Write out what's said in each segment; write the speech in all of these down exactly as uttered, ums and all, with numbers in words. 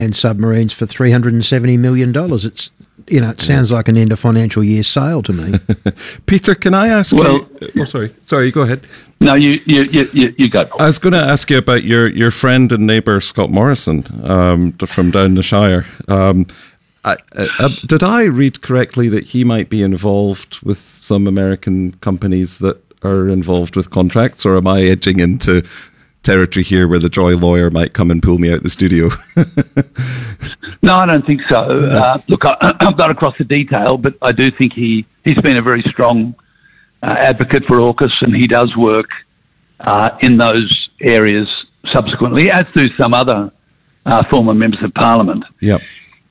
and submarines for three hundred seventy million dollars. It's, you know, it sounds like an end of financial year sale to me. Peter, can I ask well, you... Oh, sorry. Sorry, go ahead. No, you you, you, you go. I was going to ask you about your, your friend and neighbour, Scott Morrison, um, from down the Shire. Um, I, uh, did I read correctly that he might be involved with some American companies that are involved with contracts, or am I edging into territory here where the Joy lawyer might come and pull me out the studio? No, I don't think so. Uh, look, I, I'm not across the detail, but I do think he, he's been a very strong uh, advocate for AUKUS, and he does work uh, in those areas subsequently, as do some other uh, former members of Parliament. Yep.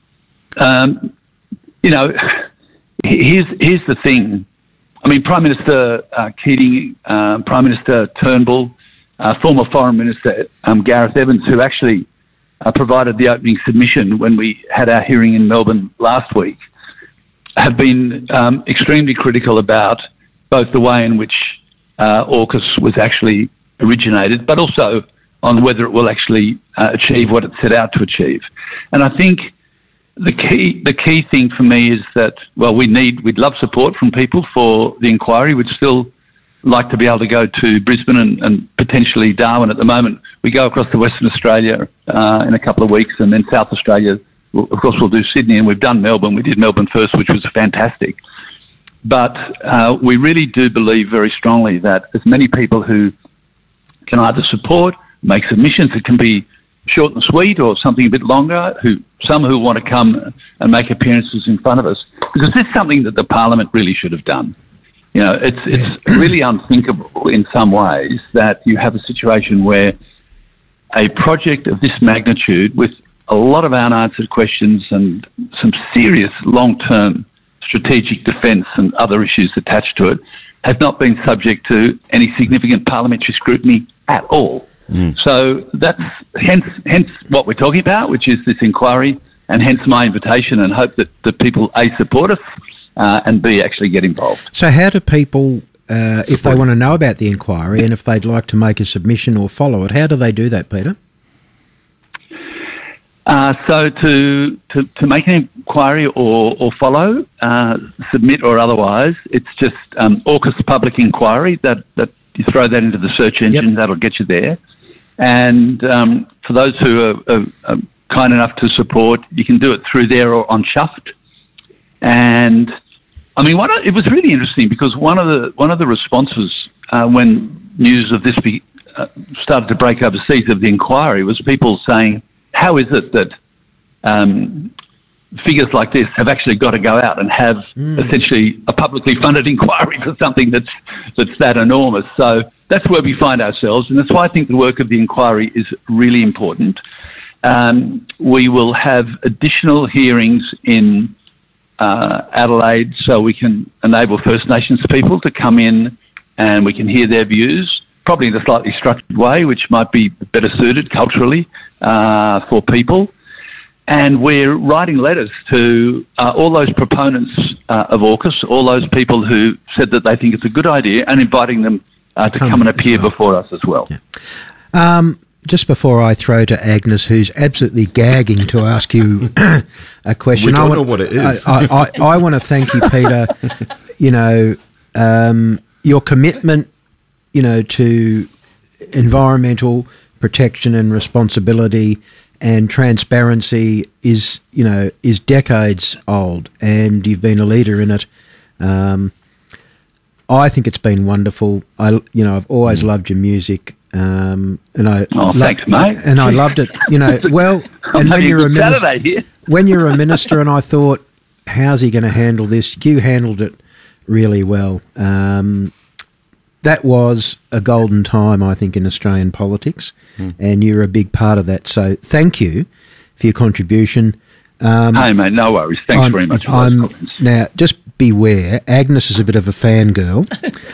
Um, you know, here's, here's the thing. I mean, Prime Minister uh, Keating, uh, Prime Minister Turnbull, uh, former Foreign Minister um, Gareth Evans, who actually uh, provided the opening submission when we had our hearing in Melbourne last week, have been um, extremely critical about both the way in which uh, AUKUS was actually originated, but also on whether it will actually uh, achieve what it set out to achieve. And I think the key the key thing for me is that, well, we need, we'd love support from people for the inquiry. We'd still like to be able to go to Brisbane and, and potentially Darwin. At the moment, we go across to Western Australia uh, in a couple of weeks, and then South Australia, well, of course, we'll do Sydney, and we've done Melbourne. We did Melbourne first, which was fantastic. But uh, we really do believe very strongly that as many people who can either support, make submissions, it can be short and sweet or something a bit longer, who some who want to come and make appearances in front of us, because this is something that the Parliament really should have done. You know, it's it's really unthinkable in some ways that you have a situation where a project of this magnitude, with a lot of unanswered questions and some serious long-term strategic defence and other issues attached to it, has not been subject to any significant parliamentary scrutiny at all. Mm. So that's hence hence what we're talking about, which is this inquiry, and hence my invitation and hope that, that people, A, support us, uh, and B, actually get involved. So how do people, uh, if they want to know about the inquiry and if they'd like to make a submission or follow it, how do they do that, Peter? Uh, so to, to to make an inquiry or, or follow, uh, submit or otherwise, it's just um, AUKUS Public Inquiry. That, that you throw that into the search engine, yep. That'll get you there. And um, for those who are, are, are kind enough to support, you can do it through there or on Shuft. And I mean, one of, it was really interesting because one of the one of the responses uh, when news of this be, uh, started to break overseas of the inquiry was people saying, how is it that um, figures like this have actually got to go out and have mm. essentially a publicly funded inquiry for something that's that's that enormous? So that's where we find ourselves, and that's why I think the work of the inquiry is really important. Um, we will have additional hearings in uh, Adelaide, so we can enable First Nations people to come in and we can hear their views, probably in a slightly structured way, which might be better suited culturally uh, for people. And we're writing letters to uh, all those proponents uh, of AUKUS, all those people who said that they think it's a good idea, and inviting them uh, to come, come and appear well. before us as well. Yeah. Um, just before I throw to Agnes, who's absolutely gagging to ask you a question. We don't I want, know what it is. I, I, I, I want to thank you, Peter. You know, um, your commitment, you know, to environmental protection and responsibility and transparency is, you know, is decades old, and you've been a leader in it. Um, I think it's been wonderful. I, you know, I've always mm. loved your music, um, and I, oh, loved, thanks, mate. And I loved it. You know, well, and when you're a minister, when you're a minister, and I thought, how's he going to handle this? You handled it really well. Um, That was a golden time, I think, in Australian politics, mm. and you're a big part of that. So thank you for your contribution. Um, hey, mate, no worries. Thanks I'm, very much for I'm, those comments. Now, just beware, Agnes is a bit of a fangirl,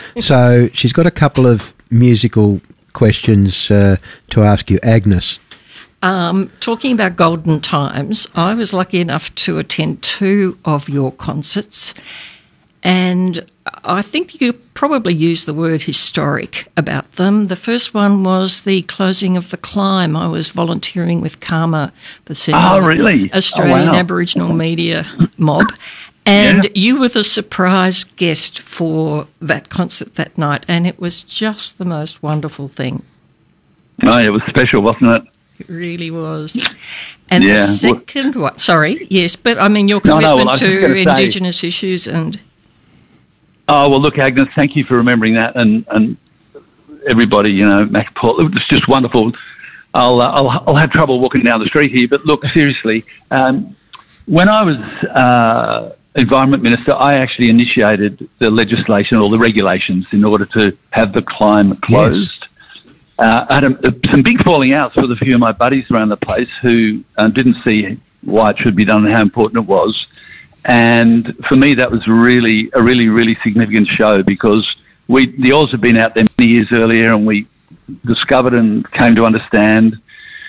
so she's got a couple of musical questions uh, to ask you. Agnes. Um, talking about golden times, I was lucky enough to attend two of your concerts. and I think you probably use the word historic about them. The first one was the closing of the Climb. I was volunteering with Karma, the Central oh, really? Australian oh, wow. Aboriginal Media Mob. And yeah. you were the surprise guest for that concert that night, and it was just the most wonderful thing. Oh, it was special, wasn't it? It really was. And yeah. the second well, one, sorry, yes, but I mean your no, commitment no, well, to Indigenous say, issues and... Oh, well, look, Agnes, thank you for remembering that, and, and everybody, you know, Mac Paul, it was just wonderful. I'll, uh, I'll, I'll have trouble walking down the street here, but look, seriously, um, when I was... Uh, Environment Minister, I actually initiated the legislation or the regulations in order to have the Climb closed. Yes. Uh, I had a, some big falling outs with a few of my buddies around the place who uh, didn't see why it should be done and how important it was. And for me, that was really a really, really significant show because we the Oz had been out there many years earlier and we discovered and came to understand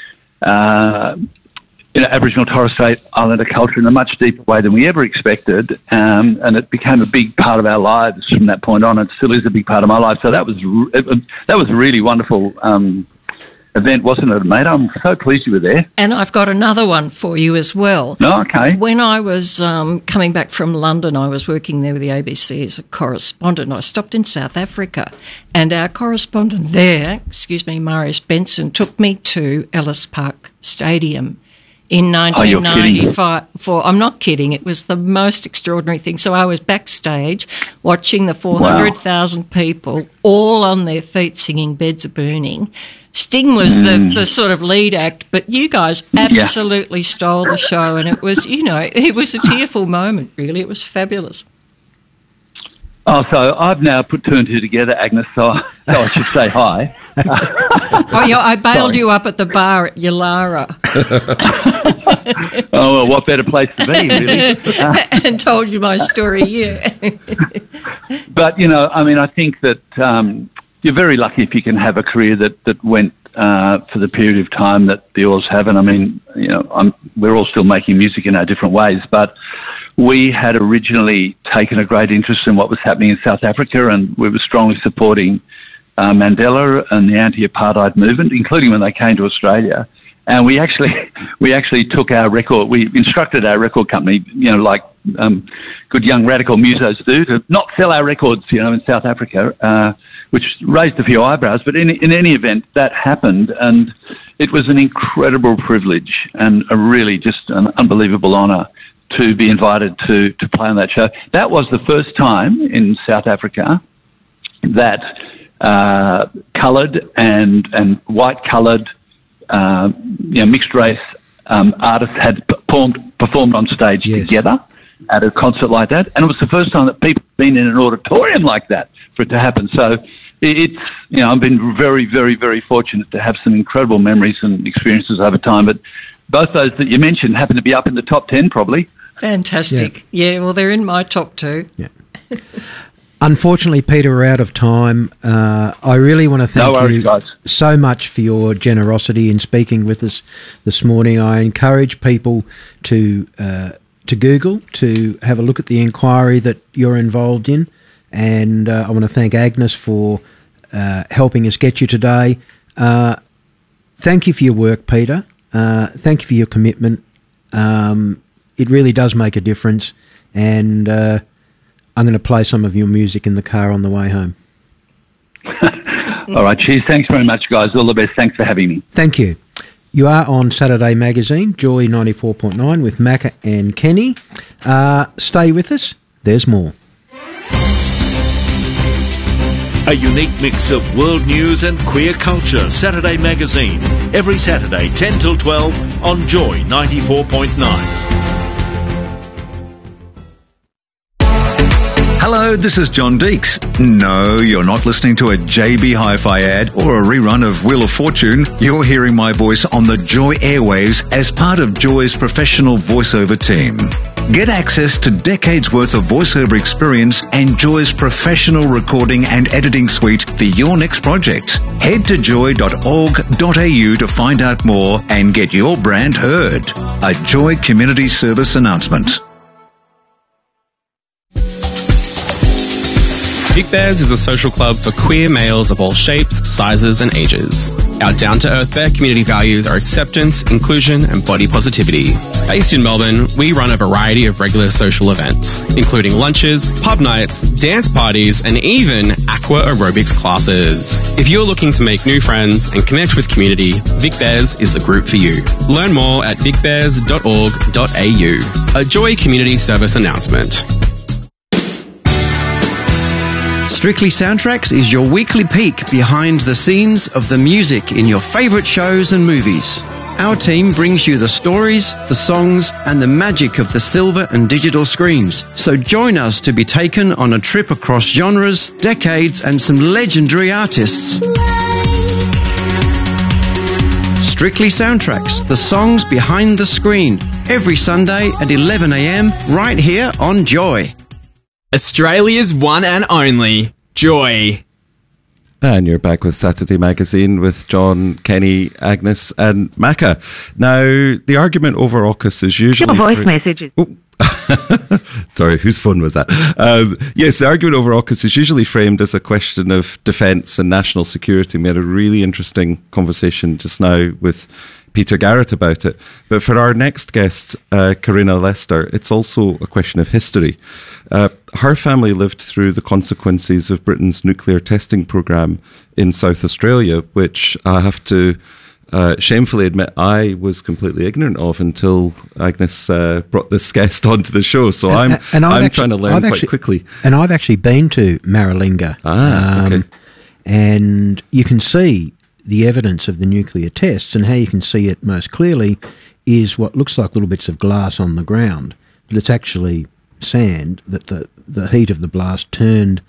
uh You know, Aboriginal Torres Strait Islander culture in a much deeper way than we ever expected, um, and it became a big part of our lives from that point on. It still is a big part of my life. So that was it, that was a really wonderful um, event, wasn't it, mate? I'm so pleased you were there. And I've got another one for you as well. No, okay. When I was um, coming back from London, I was working there with the A B C as a correspondent. I stopped in South Africa, and our correspondent there, excuse me, Marius Benson, took me to Ellis Park Stadium in nineteen ninety-five. Oh, I'm not kidding. It was the most extraordinary thing. So I was backstage watching the four hundred thousand wow. people all on their feet singing Beds Are Burning. Sting was mm. the, the sort of lead act, but you guys absolutely yeah. stole the show, and it was, you know, it was a tearful moment, really. It was fabulous. Oh, so I've now put two and two together, Agnes, so, so I should say hi. oh, yeah, I bailed Sorry. you up at the bar at Yalara. oh, well, what better place to be, really? Uh, and told you my story, yeah. But, you know, I mean, I think that um, you're very lucky if you can have a career that, that went uh, for the period of time that the Oz have. And, I mean, you know, I'm, we're all still making music in our different ways, but we had originally taken a great interest in what was happening in South Africa, and we were strongly supporting uh, Mandela and the anti-apartheid movement, including when they came to Australia. And we actually, we actually took our record, we instructed our record company, you know, like um, good young radical musos do, to not sell our records, you know, in South Africa, uh, which raised a few eyebrows. But in, in any event, that happened, and it was an incredible privilege and a really just an unbelievable honour to be invited to, to play on that show. That was the first time in South Africa that uh, coloured and, and white-coloured, uh, you know, mixed-race um, artists had performed, performed on stage yes. together at a concert like that. And it was the first time that people had been in an auditorium like that for it to happen. So it's, you know, I've been very, very, very fortunate to have some incredible memories and experiences over time. But both those that you mentioned happen to be up in the top ten probably. Fantastic. Yeah. yeah, well, they're in my top two. Yeah. Unfortunately, Peter, we're out of time. Uh, I really want to thank no worries, you guys. so much for your generosity in speaking with us this morning. I encourage people to uh, to Google, to have a look at the inquiry that you're involved in, and uh, I want to thank Agnes for uh, helping us get you today. Uh, thank you for your work, Peter. Uh, thank you for your commitment. Um, it really does make a difference, and uh, I'm going to play some of your music in the car on the way home. All right, cheers. Thanks very much, guys. All the best. Thanks for having me. Thank you. You are on Saturday Magazine, Joy ninety-four point nine with Macca and Kenny. Uh, stay with us. There's more. A unique mix of world news and queer culture. Saturday Magazine. Every Saturday, ten till twelve on Joy ninety-four point nine. Hello, this is John Deeks. No, you're not listening to a J B Hi-Fi ad or a rerun of Wheel of Fortune. You're hearing my voice on the Joy airwaves as part of Joy's professional voiceover team. Get access to decades worth of voiceover experience and Joy's professional recording and editing suite for your next project. Head to joy dot org dot a u to find out more and get your brand heard. A Joy Community Service announcement. Vic Bears is a social club for queer males of all shapes, sizes and ages. Our down-to-earth Bear community values are acceptance, inclusion and body positivity. Based in Melbourne, we run a variety of regular social events, including lunches, pub nights, dance parties and even aqua aerobics classes. If you're looking to make new friends and connect with community, Vic Bears is the group for you. Learn more at vic bears dot org dot a u. A Joy Community Service announcement. Strictly Soundtracks is your weekly peek behind the scenes of the music in your favourite shows and movies. Our team brings you the stories, the songs and the magic of the silver and digital screens. So join us to be taken on a trip across genres, decades and some legendary artists. Strictly Soundtracks, the songs behind the screen, every Sunday at eleven a m right here on Joy. Australia's one and only Joy. And you're back with Saturday Magazine with John, Kenny, Agnes and Macca. Now, the argument over AUKUS is usually... Your voice fr- messages. Oh. Sorry, whose phone was that? Um, yes, the argument over AUKUS is usually framed as a question of defence and national security. We had a really interesting conversation just now with Peter Garrett about it. But for our next guest, uh, Karina Lester, it's also a question of history. Uh, her family lived through the consequences of Britain's nuclear testing programme in South Australia, which I have to uh, shamefully admit I was completely ignorant of until Agnes uh, brought this guest onto the show. So and, I'm, and I'm actually, trying to learn I've quite actually, quickly. And I've actually been to Maralinga. Ah, um, okay. And you can see the evidence of the nuclear tests, and how you can see it most clearly is what looks like little bits of glass on the ground, but it's actually sand that the, the heat of the blast turned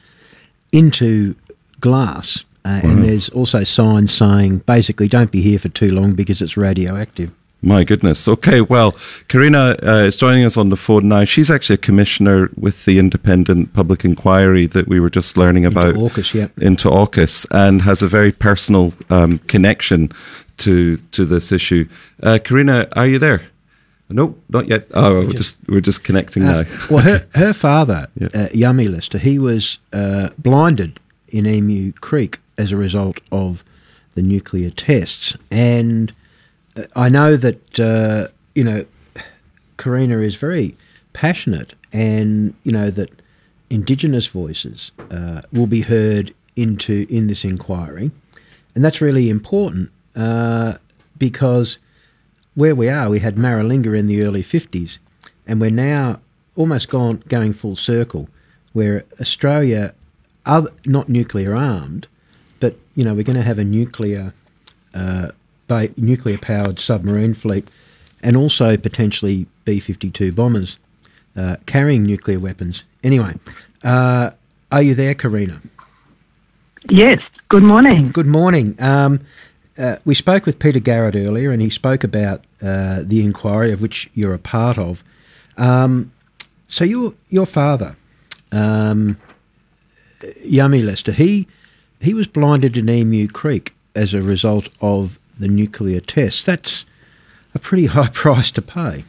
into glass. Uh, wow. And there's also signs saying, basically, don't be here for too long because it's radioactive. My goodness. Okay, well, Karina uh, is joining us on the phone now. She's actually a commissioner with the Independent Public Inquiry that we were just learning about. Into AUKUS, yeah. Into AUKUS, and has a very personal um, connection to to this issue. Uh, Karina, are you there? No, not yet. Oh, we're just we're just connecting uh, now. Well, her her father, yeah. uh, Yummy Lester, he was uh, blinded in Emu Creek as a result of the nuclear tests, and I know that, uh, you know, Karina is very passionate, and, you know, that Indigenous voices uh, will be heard into in this inquiry. And that's really important uh, because where we are, we had Maralinga in the early fifties, and we're now almost gone going full circle, where Australia, other, not nuclear armed, but, you know, we're going to have a nuclear uh by nuclear-powered submarine fleet, and also potentially B fifty-two bombers uh, carrying nuclear weapons. Anyway, uh, are you there, Karina? Yes. Good morning. Good morning. Um, uh, we spoke with Peter Garrett earlier, and he spoke about uh, the inquiry of which you're a part of. Um, so your your father, um, Yummy Lester, he he was blinded in Emu Creek as a result of the nuclear tests. That's a pretty high price to pay.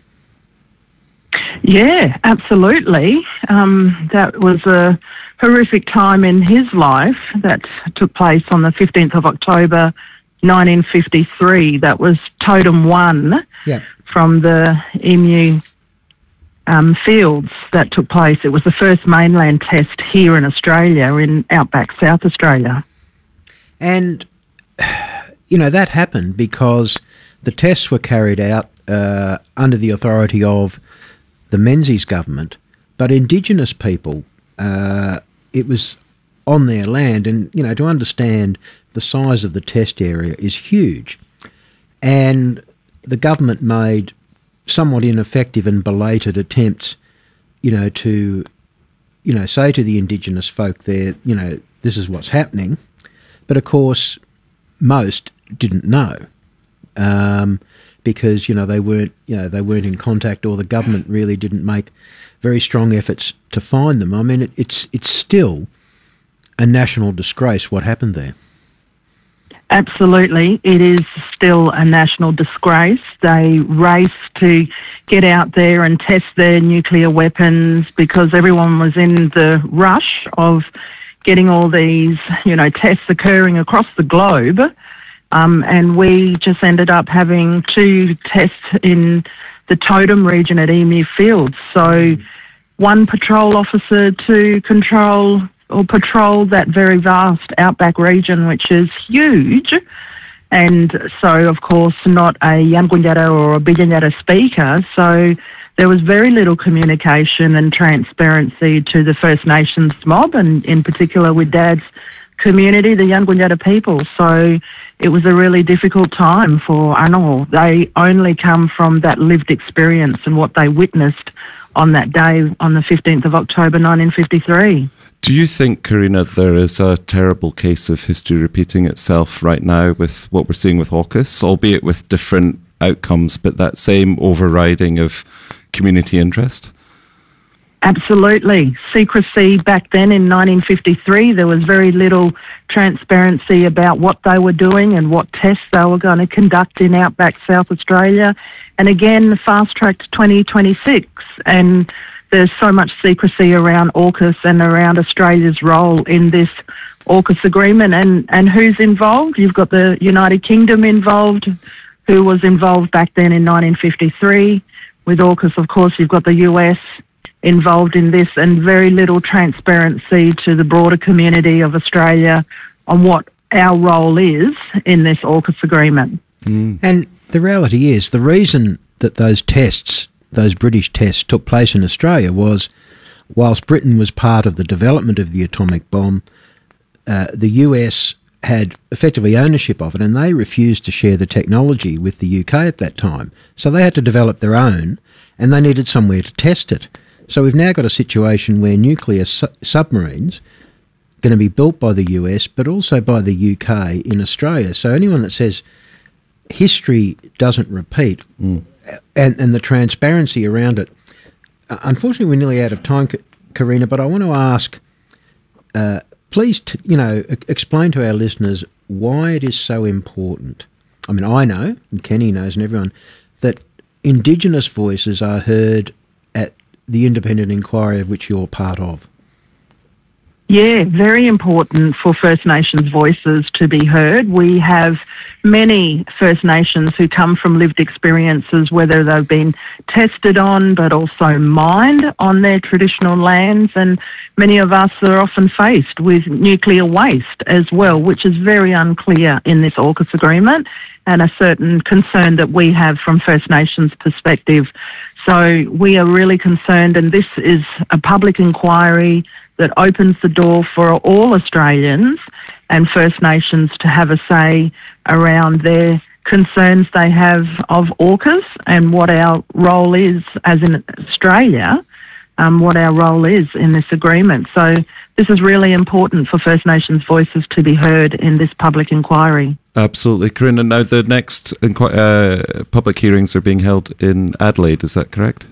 Yeah, absolutely. Um, that was a horrific time in his life. That took place on the fifteenth of October, nineteen fifty-three. That was Totem one yeah. from the Emu um, fields that took place. It was the first mainland test here in Australia, in outback South Australia. And you know, that happened because the tests were carried out uh, under the authority of the Menzies government, but Indigenous people, uh, it was on their land, and, you know, to understand the size of the test area is huge. And the government made somewhat ineffective and belated attempts, you know, to, you know, say to the Indigenous folk there, you know, this is what's happening. But, of course, most didn't know um, because, you know, they weren't, you know, they weren't in contact, or the government really didn't make very strong efforts to find them. I mean, it, it's it's still a national disgrace what happened there. Absolutely. It is still a national disgrace. They raced to get out there and test their nuclear weapons because everyone was in the rush of getting all these, you know, tests occurring across the globe. Um, and we just ended up having two tests in the Totem region at Emu Fields. So one patrol officer to control or patrol that very vast outback region, which is huge. And so, of course, not a Yamgoonyarra or a Bidyanyarra speaker. So there was very little communication and transparency to the First Nations mob, and in particular with Dad's community, the Yamgoonyarra people. So it was a really difficult time for Anil. They only come from that lived experience and what they witnessed on that day on the fifteenth of October nineteen fifty-three. Do you think, Karina, there is a terrible case of history repeating itself right now with what we're seeing with AUKUS, albeit with different outcomes, but that same overriding of community interest? Absolutely. Secrecy back then in nineteen fifty-three, there was very little transparency about what they were doing and what tests they were going to conduct in outback South Australia. And again, fast-tracked to twenty twenty-six, and there's so much secrecy around AUKUS and around Australia's role in this AUKUS agreement. And, and who's involved? You've got the United Kingdom involved, who was involved back then in nineteen fifty-three. With AUKUS, of course, you've got the U S involved in this, and very little transparency to the broader community of Australia on what our role is in this AUKUS agreement. Mm. And the reality is, the reason that those tests, those British tests, took place in Australia was, whilst Britain was part of the development of the atomic bomb, uh, the U S had effectively ownership of it, and they refused to share the technology with the U K at that time. So they had to develop their own, and they needed somewhere to test it. So we've now got a situation where nuclear su- submarines are going to be built by the U S, but also by the U K in Australia. So anyone that says history doesn't repeat, mm. and, and the transparency around it, uh, unfortunately we're nearly out of time, Karina, but I want to ask, uh, please, t- you know, explain to our listeners why it is so important. I mean, I know, and Kenny knows, and everyone, that Indigenous voices are heard at the independent inquiry of which you're part of. Yeah, very important for First Nations voices to be heard. We have many First Nations who come from lived experiences, whether they've been tested on but also mined on their traditional lands, and many of us are often faced with nuclear waste as well, which is very unclear in this AUKUS agreement, and a certain concern that we have from First Nations perspective. So we are really concerned, and this is a public inquiry that opens the door for all Australians and First Nations to have a say around their concerns they have of AUKUS and what our role is as in Australia, um, what our role is in this agreement. So this is really important for First Nations voices to be heard in this public inquiry. Absolutely, Karina. Now the next inqu- uh, public hearings are being held in Adelaide, is that correct?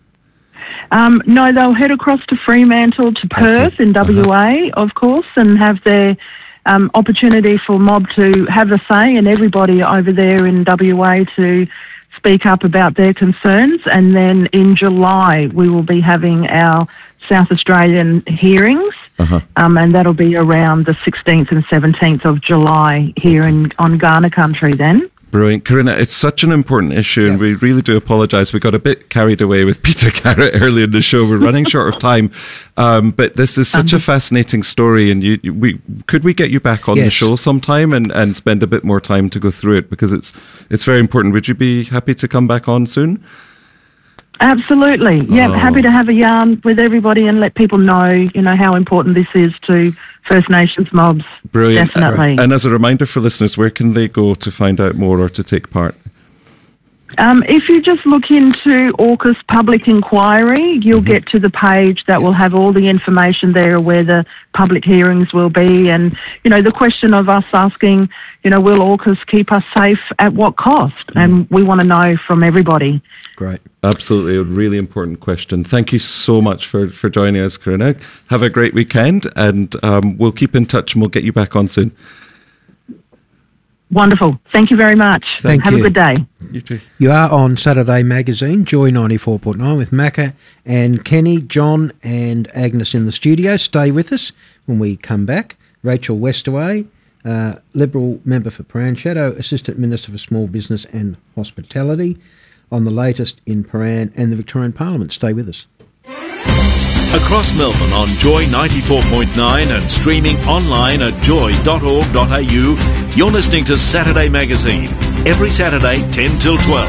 Um, no, they'll head across to Fremantle, to Perth in W A, uh-huh. of course, and have their um, opportunity for mob to have a say, and everybody over there in W A to speak up about their concerns. And then in July, we will be having our South Australian hearings, uh-huh. um, and that'll be around the sixteenth and seventeenth of July here in on Kaurna country then. Brilliant. Karina, it's such an important issue, yeah. and we really do apologise. We got a bit carried away with Peter Garrett early in the show. We're running short of time, um, but this is such um, a fascinating story, and you, you, we could we get you back on yes. the show sometime and, and spend a bit more time to go through it, because it's it's very important. Would you be happy to come back on soon? Absolutely. Yeah, oh. happy to have a yarn with everybody and let people know, you know, how important this is to First Nations mobs. Brilliant. Definitely. And as a reminder for listeners, where can they go to find out more or to take part? Um, if you just look into AUKUS Public Inquiry, you'll mm-hmm. get to the page that will have all the information there where the public hearings will be. And, you know, the question of us asking, you know, will AUKUS keep us safe at what cost? Mm-hmm. And we want to know from everybody. Great. Absolutely. A really important question. Thank you so much for, for joining us, Karina. Have a great weekend, and um, we'll keep in touch and we'll get you back on soon. Wonderful. Thank you very much. Thank Have you. a good day. You too. You are on Saturday Magazine, Joy ninety-four point nine with Macca and Kenny, John and Agnes in the studio. Stay with us when we come back. Rachel Westaway, uh, Liberal member for Paran, Shadow Assistant Minister for Small Business and Hospitality, on the latest in Paran and the Victorian Parliament. Stay with us. Across Melbourne on Joy ninety-four point nine and streaming online at joy dot org dot a u, you're listening to Saturday Magazine, every Saturday ten till twelve.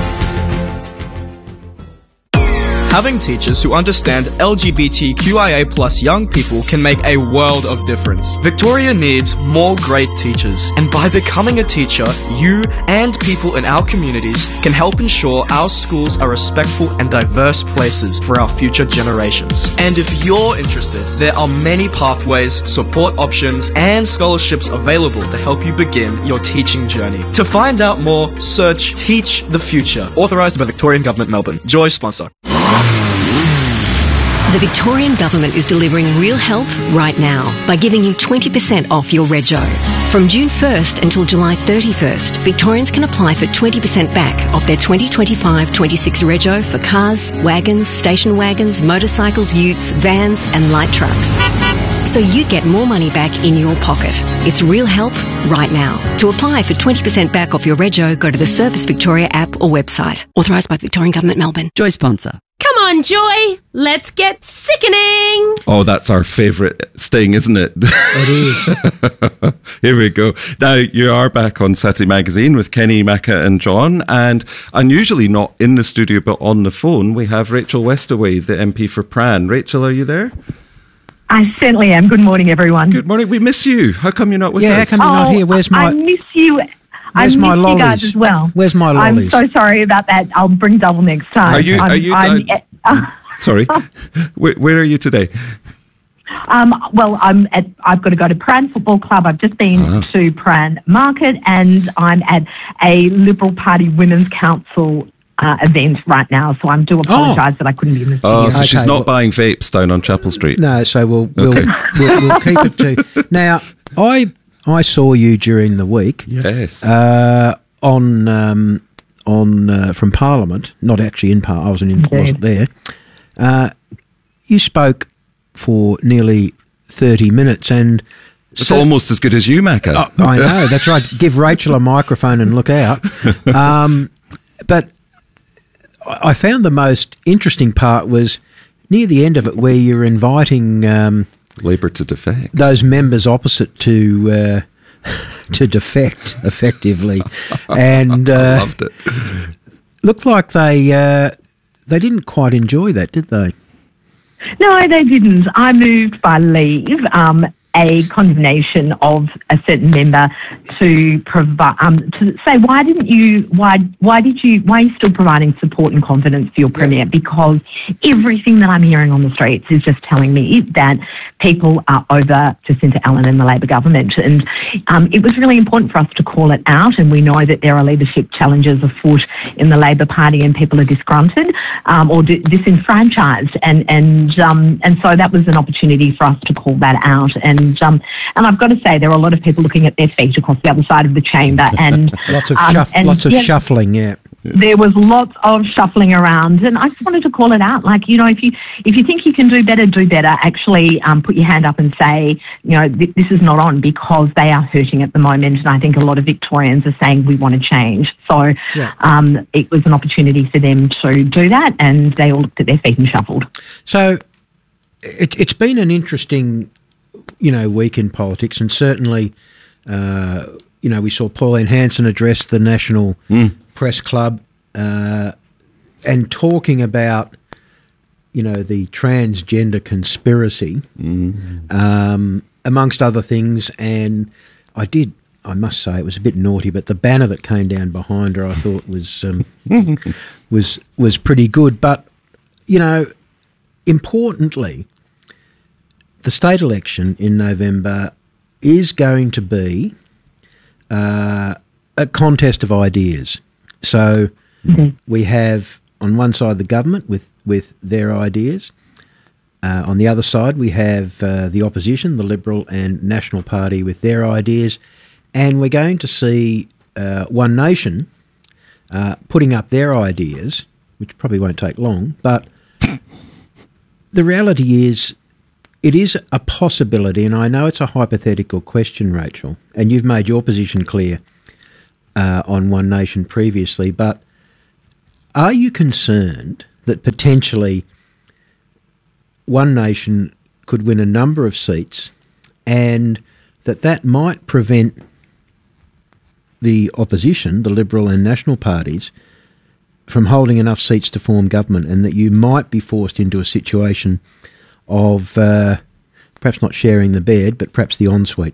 Having teachers who understand L G B T Q I A plus young people can make a world of difference. Victoria needs more great teachers, and by becoming a teacher, you and people in our communities can help ensure our schools are respectful and diverse places for our future generations. And if you're interested, there are many pathways, support options, and scholarships available to help you begin your teaching journey. To find out more, search Teach the Future, authorised by Victorian Government Melbourne. Joy sponsor. The Victorian Government is delivering real help right now by giving you twenty percent off your rego. From June first until July thirty-first, Victorians can apply for twenty percent back off their twenty twenty-five twenty-six rego for cars, wagons, station wagons, motorcycles, utes, vans and light trucks. So you get more money back in your pocket. It's real help right now. To apply for twenty percent back off your rego, go to the Service Victoria app or website. Authorised by the Victorian Government, Melbourne. Joy sponsor. Come on, Joy. Let's get sickening. Oh, that's our favourite sting, isn't it? It is. Here we go. Now, you are back on Saturday Magazine with Kenny, Macca and John, and unusually not in the studio but on the phone, we have Rachel Westaway, the M P for Pran. Rachel, are you there? I certainly am. Good morning, everyone. Good morning. We miss you. How come you're not with yeah, us? Yeah, how come you're oh, not here? Where's my... I miss you. I Where's miss my you guys lollies? as well. Where's my lollies? I'm so sorry about that. I'll bring double next time. Are you... I'm, Are you I'm, uh, uh, sorry. where, where are you today? Um, well, I'm at, I've got to go to Pran Football Club. I've just been Ah. to Pran Market, and I'm at a Liberal Party Women's Council uh, event right now. So I do apologise that I couldn't be in the studio. Oh, so Okay, she's not well- buying vapes down on Chapel Street. No, so we'll we'll, Okay. we'll, we'll keep it to... Now, I I saw you during the week Yes. uh, on um, on uh, from Parliament, not actually in Parliament, I wasn't, in, wasn't there. Uh, you spoke for nearly thirty minutes and... it's so- almost as good as you, Macca. Oh, I know, that's right. Give Rachel a microphone and look out. Um, but I I found the most interesting part was near the end of it where you're inviting um, Labour to defect. those members opposite to uh, to defect effectively. And I uh, loved it. looked like they, uh, they didn't quite enjoy that, did they? No, they didn't. I moved by leave um, a condemnation of a certain member to provide um, to say why didn't you why why did you why are you still providing support and confidence for your premier? Because everything that I'm hearing on the streets is just telling me that people are over Jacinta Allen and the Labor government, and um, it was really important for us to call it out. And we know that there are leadership challenges afoot in the Labor Party, and people are disgruntled um, or di- disenfranchised, and and um, and so that was an opportunity for us to call that out. And And um, and I've got to say, there are a lot of people looking at their feet across the other side of the chamber, and Lots of um, shuff- and, lots of yeah, shuffling, yeah. There was lots of shuffling around, and I just wanted to call it out. Like, you know, if you if you think you can do better, do better. Actually, um, put your hand up and say, you know, th- this is not on, because they are hurting at the moment, and I think a lot of Victorians are saying we want to change. So Yeah. um, it was an opportunity for them to do that, and they all looked at their feet and shuffled. So it, it's been an interesting, you know, week in politics, and certainly, uh, you know, we saw Pauline Hanson address the National Mm. Press Club uh, and talking about, you know, the transgender conspiracy, Mm. um, amongst other things. And I did, I must say, it was a bit naughty, but the banner that came down behind her, I thought was um, was was pretty good. But, you know, importantly, the state election in November is going to be uh, a contest of ideas. So Mhm. we have on one side the government with, with their ideas. Uh, on the other side, we have uh, the opposition, the Liberal and National Party, with their ideas. and we're going to see uh, One Nation uh, putting up their ideas, which probably won't take long, but the reality is it is a possibility, and I know it's a hypothetical question, Rachel, and you've made your position clear uh, on One Nation previously, but are you concerned that potentially One Nation could win a number of seats and that that might prevent the opposition, the Liberal and National parties, from holding enough seats to form government, and that you might be forced into a situation of uh, perhaps not sharing the bed, but perhaps the ensuite?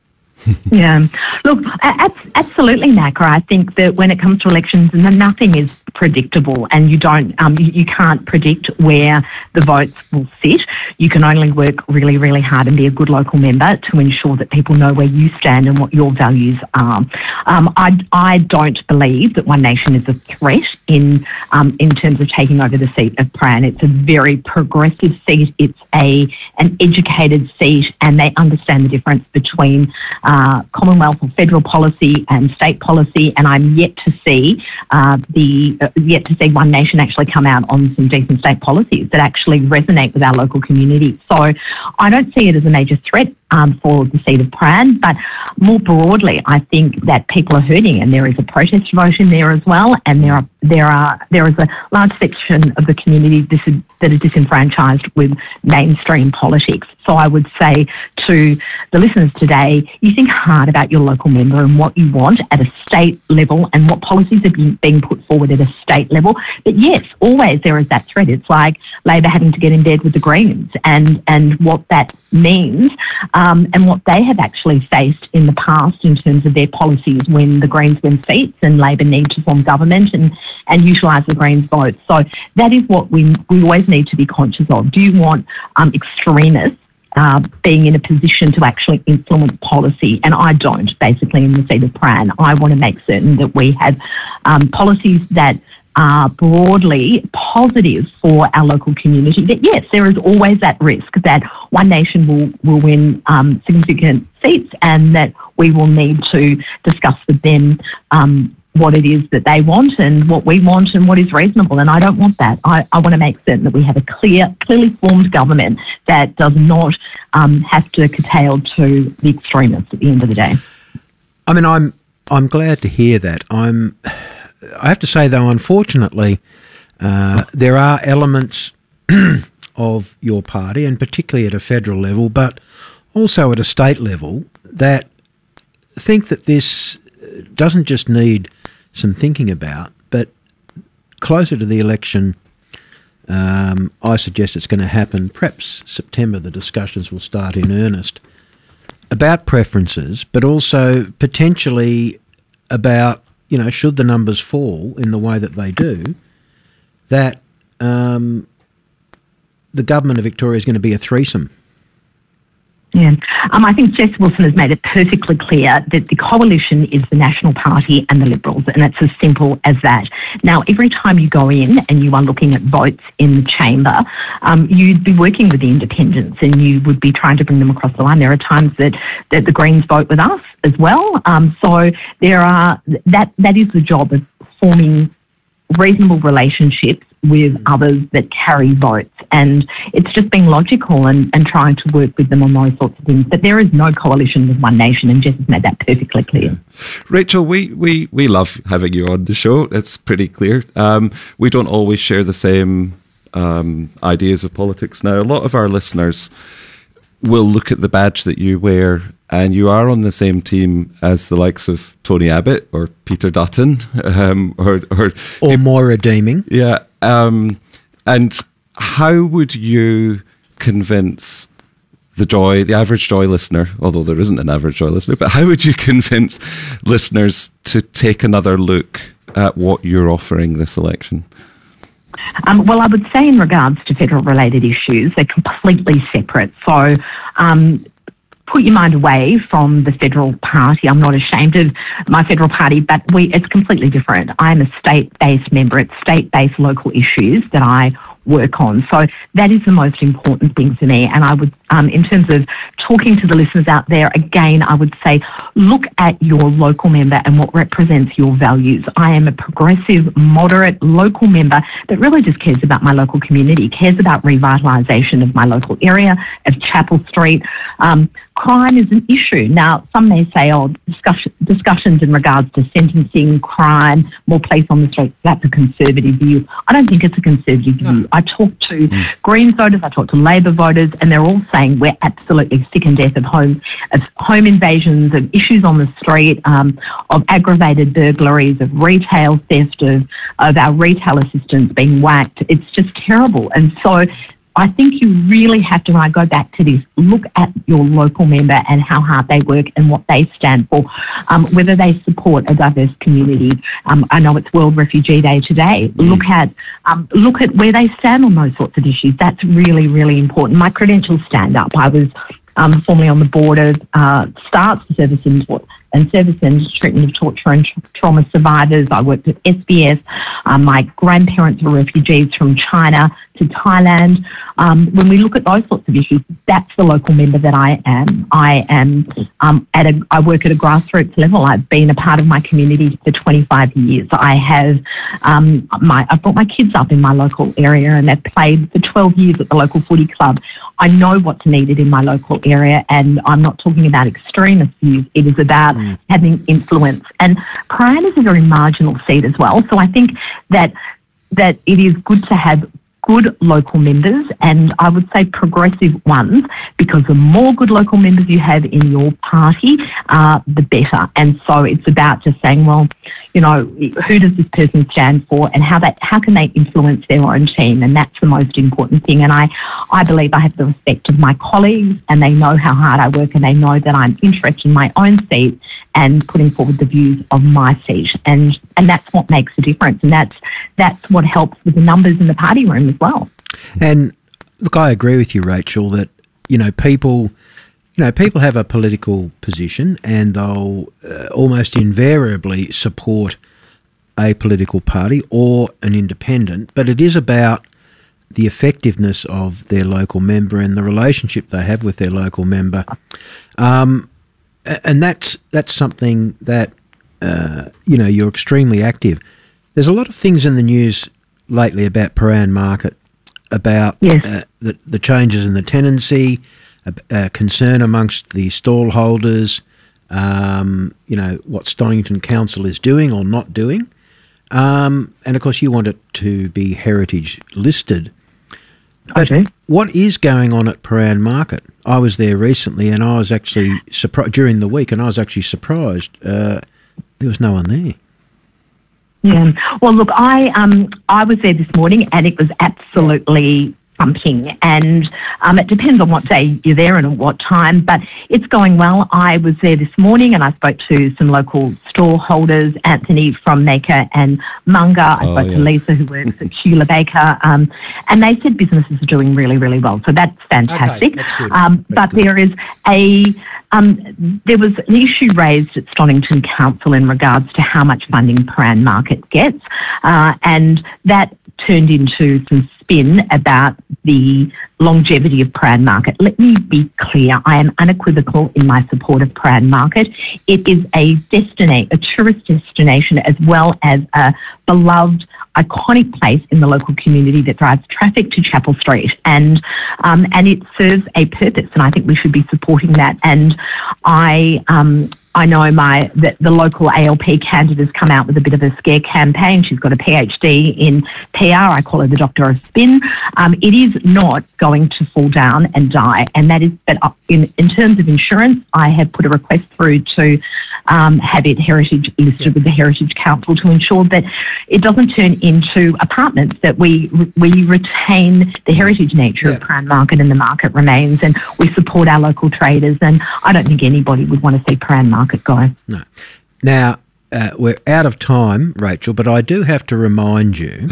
Yeah. Look, a- absolutely, Macca. I think that when it comes to elections, nothing is predictable, and you don't, um, you, you can't predict where the votes will sit. You can only work really, really hard and be a good local member to ensure that people know where you stand and what your values are. Um, I, I don't believe that One Nation is a threat in um, in terms of taking over the seat of Prahran. It's a very progressive seat. It's a an educated seat, and they understand the difference between uh, Commonwealth or federal policy and state policy. And I'm yet to see uh, the uh, yet to see One Nation actually come out on some decent state policies that actually resonate with our local community. So I don't see it as a major threat um, for the seat of Prahran, but more broadly, I think that people are hurting, and there is a protest vote in there as well, and there are there are there is a large section of the community dis- that are disenfranchised with mainstream politics. So I would say to the listeners today, you think hard about your local member and what you want at a state level and what policies are being, being put forward at a state level. But yes, always there is that threat. It's like Labor having to get in bed with the Greens, and, and what that means um, and what they have actually faced in the past in terms of their policies when the Greens win seats and Labor need to form government and, and utilise the Greens vote. So that is what we, we always need to be conscious of. Do you want um, extremists Uh, being in a position to actually influence policy? And I don't, basically, in the seat of Prahran. I want to make certain that we have um, policies that are broadly positive for our local community. That yes, there is always that risk that One Nation will, will win um, significant seats, and that we will need to discuss with them um, what it is that they want and what we want and what is reasonable. And I don't want that. I, I want to make certain that we have a clear, clearly formed government that does not um, have to curtail to the extremists at the end of the day. I mean, I'm I'm glad to hear that. I'm. I have to say, though, unfortunately, uh, there are elements of your party, and particularly at a federal level, but also at a state level, that think that this doesn't just need some thinking about, but closer to the election, um, I suggest it's going to happen. Perhaps September, the discussions will start in earnest about preferences, but also potentially about, you know, should the numbers fall in the way that they do, that um, the government of Victoria is going to be a threesome. Yeah, um, I think Jess Wilson has made it perfectly clear that the coalition is the National Party and the Liberals, and it's as simple as that. Now, every time you go in and you are looking at votes in the chamber, um, you'd be working with the independents and you would be trying to bring them across the line. There are times that, that the Greens vote with us as well. Um, so there are that that is the job of forming reasonable relationships with others that carry votes, and it's just being logical and, and trying to work with them on those sorts of things. But there is no coalition with One Nation, and Jess has made that perfectly clear. Yeah. Rachel, we, we, we love having you on the show. It's pretty clear. Um, we don't always share the same um, ideas of politics. Now, a lot of our listeners will look at the badge that you wear, and you are on the same team as the likes of Tony Abbott or Peter Dutton, um, or, or or more redeeming. Yeah. Um, and how would you convince the Joy, the average Joy listener, although there isn't an average Joy listener, but how would you convince listeners to take another look at what you're offering this election? Um, well, I would say in regards to federal-related issues, they're completely separate. So um, put your mind away from the federal party. I'm not ashamed of my federal party, but we it's completely different. I am a state-based member. It's state-based local issues that I work on. So that is the most important thing for me. And I would, um, in terms of talking to the listeners out there, again, I would say look at your local member and what represents your values. I am a progressive, moderate local member that really just cares about my local community, cares about revitalisation of my local area, of Chapel Street. Um, crime is an issue. Now, some may say, oh, discussion, discussions in regards to sentencing, crime, more police on the street, that's a conservative view. I don't think it's a conservative no. view. I talk to mm. Greens voters, I talk to Labor voters, and they're all saying we're absolutely sick and death of home, of home invasions, of issues on the street, um, of aggravated burglaries, of retail theft, of, of our retail assistants being whacked. It's just terrible. And so I think you really have to, when I go back to this, look at your local member and how hard they work and what they stand for, um, whether they support a diverse community. Um, I know it's World Refugee Day today. Mm. Look at um, look at where they stand on those sorts of issues. That's really, really important. My credentials stand up. I was um, formerly on the board of uh, STARTS, Service and and Service and Treatment of Torture and tra- Trauma Survivors. I worked at S B S. Um, my grandparents were refugees from China to Thailand. Um, when we look at those sorts of issues, that's the local member that I am. I am um, at a. I work at a grassroots level. I've been a part of my community for twenty-five years. I have um, my. I've brought my kids up in my local area, and they've played for twelve years at the local footy club. I know what's needed in my local area, and I'm not talking about extremist views. It is about mm. having influence. And Prahran is a very marginal seat as well. So I think that that it is good to have good local members, and I would say progressive ones, because the more good local members you have in your party, uh, the better. And so it's about just saying, well, you know, who does this person stand for, and how that how can they influence their own team? And that's the most important thing. And I, I believe I have the respect of my colleagues, and they know how hard I work, and they know that I'm interested in my own seat and putting forward the views of my seat. And and that's what makes a difference, and that's that's what helps with the numbers in the party room as well. And look, I agree with you, Rachel, that, you know, people, you know, people have a political position, and they'll uh, almost invariably support a political party or an independent, but it is about the effectiveness of their local member and the relationship they have with their local member. Um, and that's that's something that, uh, you know, you're extremely active. There's a lot of things in the news lately about Prahran Market, about yes. uh, the, the changes in the tenancy, uh, uh, concern amongst the stall holders, um, you know, what Stonington Council is doing or not doing. Um, and, of course, you want it to be heritage listed. But okay. What is going on at Prahran Market? I was there recently, and I was actually surprised during the week, and I was actually surprised uh, there was no one there. Yeah. Well, look, I um I was there this morning, and it was absolutely pumping. And um, it depends on what day you're there and at what time, but it's going well. I was there this morning, and I spoke to some local store holders, Anthony from Maker and Munga. I oh, spoke yeah. to Lisa, who works at Hewler Baker, um, and they said businesses are doing really, really well. So that's fantastic. Okay, that's good. Um, that's but good. there is a Um, there was an issue raised at Stonington Council in regards to how much funding Prahran Market gets, uh, and that turned into some spin about the longevity of Prahran Market. Let me be clear, I am unequivocal in my support of Prahran Market. It is a destination, a tourist destination, as well as a beloved, iconic place in the local community that drives traffic to Chapel Street, and um, and it serves a purpose, and I think we should be supporting that. And I um, I know my that the local A L P candidate has come out with a bit of a scare campaign. She's got a PhD in P R. I call her the Doctor of Spin. Um, it is not going to fall down and die, and that is. But in in terms of insurance, I have put a request through to um, have it heritage listed yeah. with the Heritage Council to ensure that it doesn't turn into apartments. That we we retain the heritage nature yeah. of Prahran Market, and the market remains, and we support our local traders. And I don't think anybody would want to see Prahran Market go. No. Now, uh, we're out of time, Rachel, but I do have to remind you,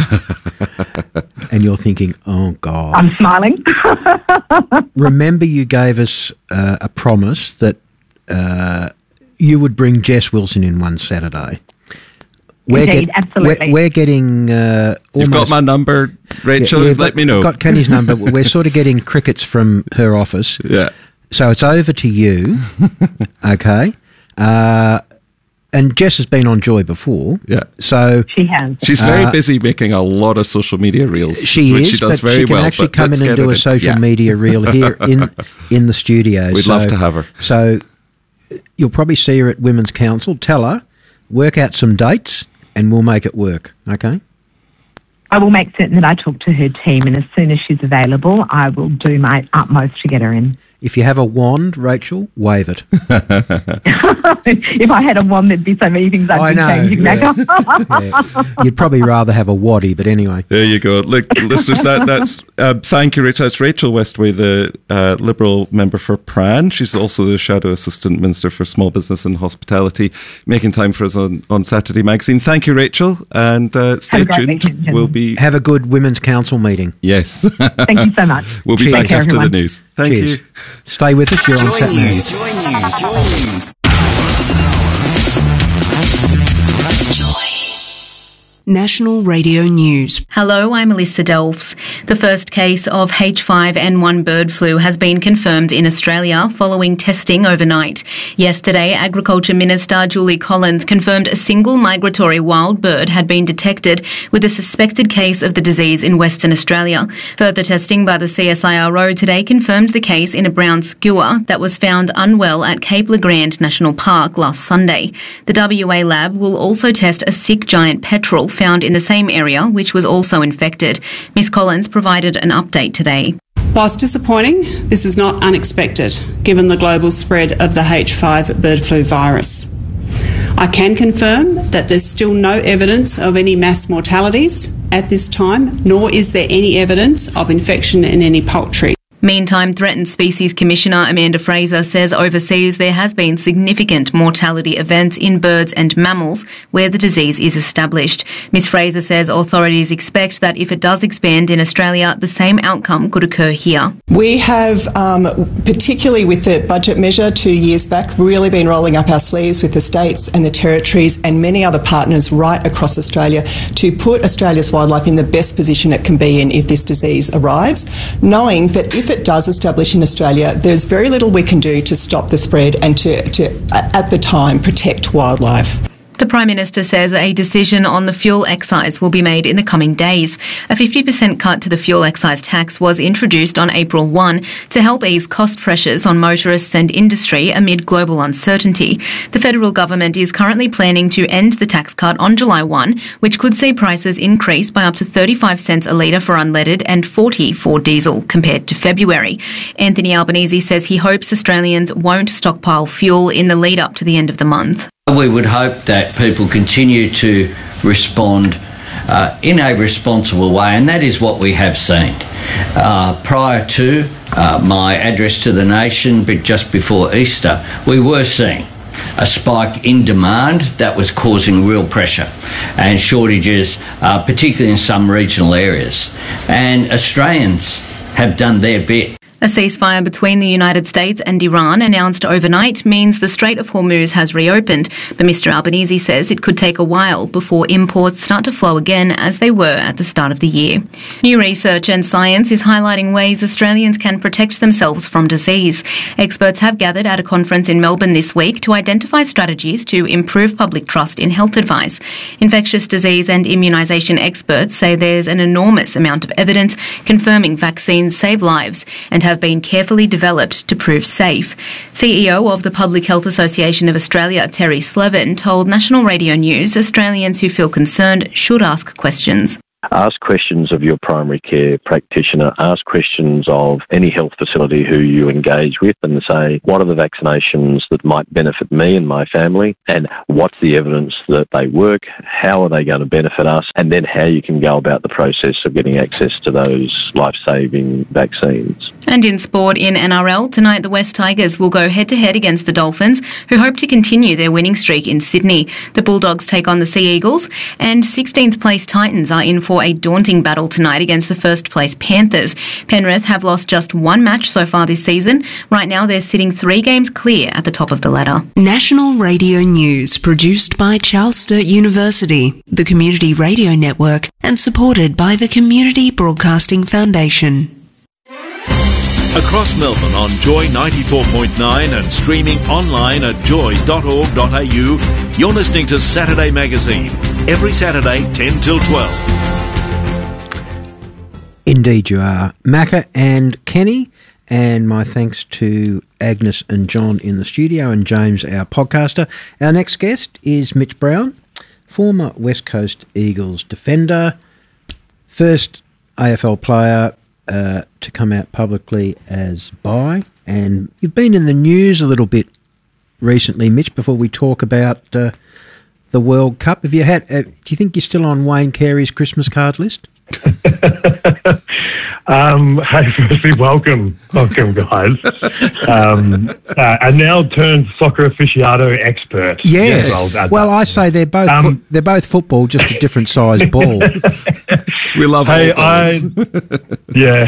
and you're thinking, oh, God. I'm smiling. Remember you gave us uh, a promise that uh, you would bring Jess Wilson in one Saturday. We're Indeed, get, absolutely. We're, we're getting uh, almost... You've got my number, Rachel, yeah, yeah, let got, me know. Got Kenny's number. We're sort of getting crickets from her office. Yeah. So it's over to you. Okay. Uh, and Jess has been on Joy before. Yeah. So she has. She's very uh, busy making a lot of social media reels. She which is, she does but very she can well, actually but come let's in and get do it a social yeah. media reel here in in the studio. We'd so, love to have her. So you'll probably see her at Women's Council. Tell her, work out some dates, and we'll make it work. Okay. I will make certain that I talk to her team, and as soon as she's available, I will do my utmost to get her in. If you have a wand, Rachel, wave it. If I had a wand, there'd be so many things I'd I be know, changing yeah. back Yeah. You'd probably rather have a waddy, but anyway. There you go. Look, listeners, that, that's uh, thank you, Rachel. It's Rachel Westway, the uh, Liberal member for Pran. She's also the Shadow Assistant Minister for Small Business and Hospitality, making time for us on, on Saturday Magazine. Thank you, Rachel, and uh, stay tuned. Weekend, we'll be have a good Women's Council meeting. Yes. Thank you so much. We'll be Cheers. back Care, after everyone. the news. Thank Cheers. you. Stay with us. You're on Joy Sat News. Nav. Joy News. Joy News. National Radio News. Hello, I'm Alyssa Delves. The first case of H five N one bird flu has been confirmed in Australia following testing overnight. Yesterday, Agriculture Minister Julie Collins confirmed a single migratory wild bird had been detected with a suspected case of the disease in Western Australia. Further testing by the C S I R O today confirmed the case in a brown skua that was found unwell at Cape Le Grand National Park last Sunday. The W A lab will also test a sick giant petrel found in the same area, which was also infected. Miss Collins provided an update today. Whilst disappointing, this is not unexpected, given the global spread of the H five bird flu virus. I can confirm that there's still no evidence of any mass mortalities at this time, nor is there any evidence of infection in any poultry. Meantime, Threatened Species Commissioner Amanda Fraser says overseas there has been significant mortality events in birds and mammals where the disease is established. Miss Fraser says authorities expect that if it does expand in Australia, the same outcome could occur here. We have, um, particularly with the budget measure two years back, really been rolling up our sleeves with the states and the territories and many other partners right across Australia to put Australia's wildlife in the best position it can be in if this disease arrives, knowing that if it does establish in Australia, there's very little we can do to stop the spread and to, to at the time, protect wildlife. The Prime Minister says a decision on the fuel excise will be made in the coming days. A fifty percent cut to the fuel excise tax was introduced on April first to help ease cost pressures on motorists and industry amid global uncertainty. The federal government is currently planning to end the tax cut on July first, which could see prices increase by up to thirty-five cents a litre for unleaded and forty for diesel compared to February. Anthony Albanese says he hopes Australians won't stockpile fuel in the lead up to the end of the month. We would hope that people continue to respond uh, in a responsible way, and that is what we have seen. Uh, prior to uh, my address to the nation, but just before Easter, we were seeing a spike in demand that was causing real pressure and shortages, uh, particularly in some regional areas. And Australians have done their bit. A ceasefire between the United States and Iran announced overnight means the Strait of Hormuz has reopened, but Mister Albanese says it could take a while before imports start to flow again as they were at the start of the year. New research and science is highlighting ways Australians can protect themselves from disease. Experts have gathered at a conference in Melbourne this week to identify strategies to improve public trust in health advice. Infectious disease and immunisation experts say there's an enormous amount of evidence confirming vaccines save lives and have been carefully developed to prove safe. C E O of the Public Health Association of Australia, Terry Slevin, told National Radio News Australians who feel concerned should ask questions. Ask questions of your primary care practitioner, ask questions of any health facility who you engage with and say, what are the vaccinations that might benefit me and my family, and what's the evidence that they work, how are they going to benefit us, and then how you can go about the process of getting access to those life-saving vaccines. And in sport in N R L, tonight the West Tigers will go head-to-head against the Dolphins, who hope to continue their winning streak in Sydney. The Bulldogs take on the Sea Eagles, and sixteenth place Titans are in for a daunting battle tonight against the first place Panthers. Penrith have lost just one match so far this season. Right now they're sitting three games clear at the top of the ladder. National Radio News, produced by Charles Sturt University, the Community Radio Network, and supported by the Community Broadcasting Foundation. Across Melbourne on Joy ninety-four point nine and streaming online at joy dot org dot a u, you're listening to Saturday Magazine, every Saturday ten till twelve. Indeed you are. Macca and Kenny, and my thanks to Agnes and John in the studio and James, our podcaster. Our next guest is Mitch Brown, former West Coast Eagles defender, first A F L player Uh, to come out publicly as bi, and you've been in the news a little bit recently, Mitch. Before we talk about uh, the World Cup, have you had? Uh, do you think you're still on Wayne Carey's Christmas card list? um, hey, firstly, welcome, welcome, guys. Um, uh, and now turned soccer aficionado expert. Yes. Well, well I say they're both um, fo- they're both football, just a different size ball. We love hey, all I, yeah.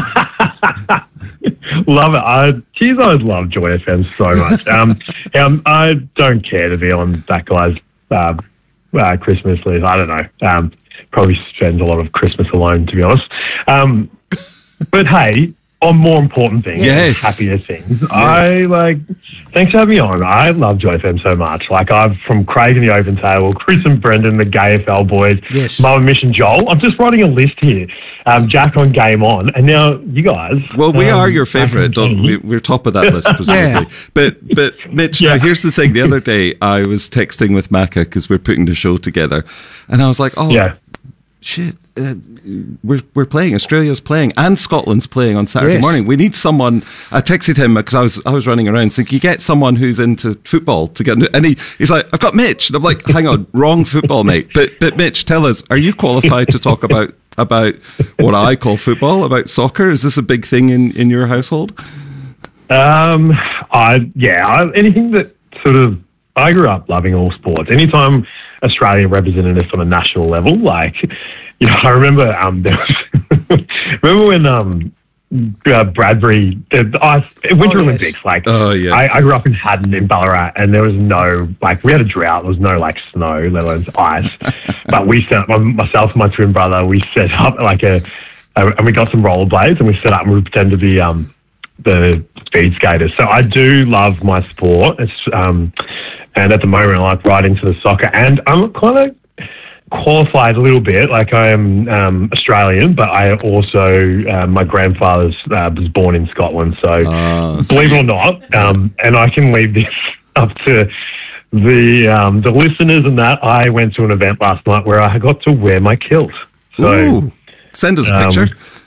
Love it. I, geez, I love Joy F M so much. Um, um, I don't care to be on that guy's uh, uh, Christmas list. I don't know. Um, probably spends a lot of Christmas alone, to be honest. Um, but hey, on more important things, yes. happier things. Yes. I like. Thanks for having me on. I love Joy F M so much. Like I've from Craig and the Open Table, Chris and Brendan, the Gay F L boys, yes. Mum and Mission Joel. I'm just writing a list here. Um, Jack on Game On, and now you guys. Well, we um, are your favourite. Don't we? We're top of that list, presumably. yeah. But but Mitch, yeah. now here's the thing. The other day I was texting with Macca because we're putting the show together, and I was like, oh. Yeah. Shit, uh, we're we're playing. Australia's playing, and Scotland's playing on Saturday yes. morning. We need someone. I texted him because I was I was running around saying, "Can you get someone who's into football to get?" Into, and he, he's like, "I've got Mitch." And I'm like, "Hang on, wrong football, mate." But but Mitch, tell us, are you qualified to talk about about what I call football, about soccer? Is this a big thing in, in your household? Um, I yeah, I, anything that sort of. I grew up loving all sports. Anytime Australia represented us on a national level, like, you know, I remember, um, there was, remember when, um, uh, Bradbury, the ice, Winter oh, Olympics, yes. like, oh, yes. I, I grew up in Haddon in Ballarat, and there was no, like, we had a drought. There was no, like, snow, let alone ice. But we set up, myself and my twin brother, we set up, like, a, a and we got some rollerblades, and we set up and we pretended to be, um, the speed skaters. So I do love my sport. It's, um, and at the moment I like right into the soccer, and I'm kind of qualified a little bit. Like I am um, Australian, but I also, uh, my grandfather uh, was born in Scotland. So oh, believe it or not, um, and I can leave this up to the, um, the listeners and that, I went to an event last night where I got to wear my kilt. So Ooh, send us a um,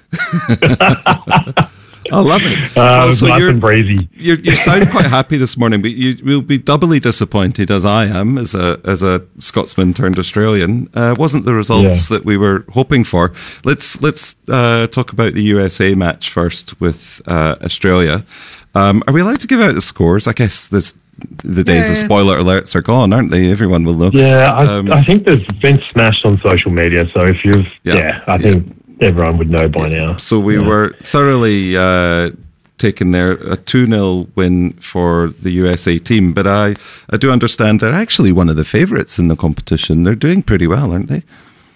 picture. I love it. Uh, well, so nice you're, and breezy. You you sound quite happy this morning, but you will be doubly disappointed, as I am, as a as a Scotsman turned Australian. Uh, wasn't the results yeah. that we were hoping for. Let's let's uh, talk about the U S A match first with uh, Australia. Um, are we allowed to give out the scores? I guess this. The days yeah. of spoiler alerts are gone, aren't they? Everyone will know. Yeah, I, um, I think there's been smashed on social media. So if you've, yeah, yeah I think. Yeah. Everyone would know by now. So we yeah. were thoroughly uh, taken there, a two nil win for the U S A team. But I, I do understand they're actually one of the favourites in the competition. They're doing pretty well, aren't they?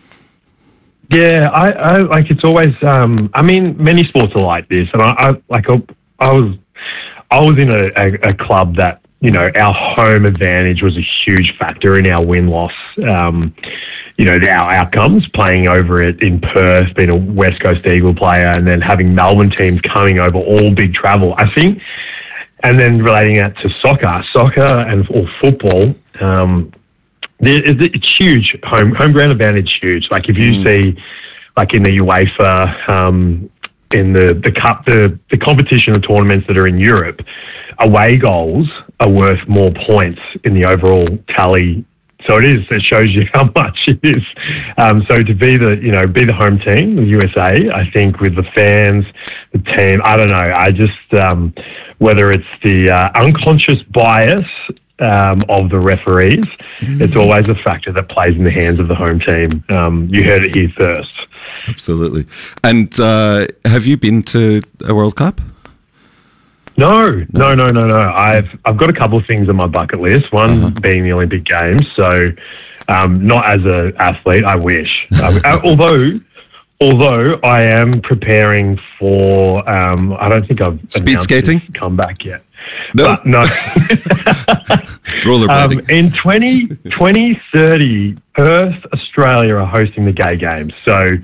Yeah, I, I like it's always. Um, I mean, many sports are like this, and I, I like I, I was, I was in a, a, a club that. You know, our home advantage was a huge factor in our win-loss, um, you know, our outcomes, playing over it in Perth, being a West Coast Eagle player, and then having Melbourne teams coming over, all big travel, I think. And then relating that to soccer, soccer and or football, um, it's huge. Home home ground advantage huge. Like if you mm. see, like in the UEFA, um, in the, the cup, the, the competition, the tournaments that are in Europe, away goals are worth more points in the overall tally so it is. It shows you how much it is. Um, so to be the, you know, be the home team, the U S A, I think with the fans, the team, I don't know. I just, um, whether it's the uh, unconscious bias um, of the referees, mm. it's always a factor that plays in the hands of the home team. Um, you heard it here first. Absolutely. And uh, have you been to a World Cup? No, no, no, no, no. I've I've got a couple of things on my bucket list. One uh-huh. being the Olympic Games. So, um, not as an athlete, I wish. uh, although, although I am preparing for. Um, I don't think I've speed skating come back yet. No, but no. Rollerblading. Um, in twenty, twenty thirty, Perth, Australia are hosting the Gay Games. So.